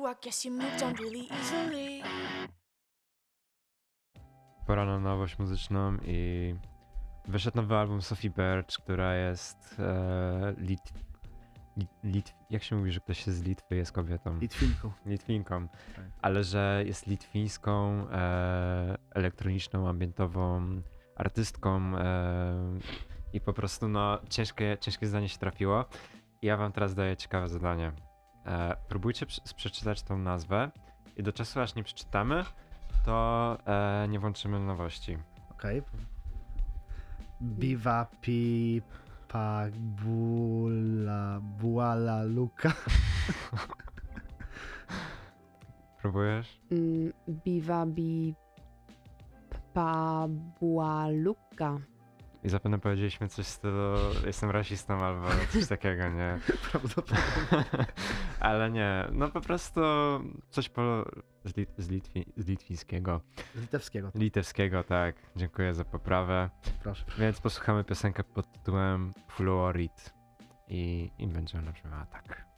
I guess you moved on really easily. Pora na nowość muzyczną i wyszedł nowy album Sophie Birch, która jest jak się mówi, że ktoś jest z Litwy, jest kobietą? Litwinką, Tak. ale że jest litwińską, elektroniczną, ambientową artystką i po prostu no ciężkie zdanie się trafiło. I ja wam teraz daję ciekawe zadanie. Próbujcie przeczytać tą nazwę i do czasu aż nie przeczytamy, to nie włączymy nowości. Okej. Biwa pi pa buala luka. Próbujesz? Biwa bi pa bualuka. I zapewne powiedzieliśmy coś w stylu jestem rasistą albo coś takiego, nie? Prawdopodobnie. Ale nie, no po prostu coś z litwińskiego. Z litewskiego. Litewskiego, tak. Dziękuję za poprawę. Proszę. Więc posłuchamy piosenkę pod tytułem Fluorid i będzie ona brzmiała tak.